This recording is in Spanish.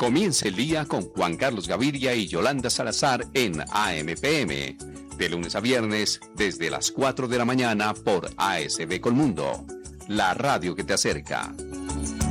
Comience el día con Juan Carlos Gaviria y Yolanda Salazar en AMPM. De lunes a viernes, desde las 4 de la mañana por ASB Colmundo. La radio que te acerca.